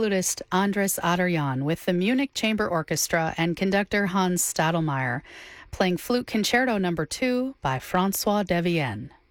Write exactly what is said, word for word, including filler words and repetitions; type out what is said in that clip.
flutist Andres Adorjan with the Munich Chamber Orchestra and conductor Hans Stadelmeier, playing Flute Concerto Number two by Francois Devienne.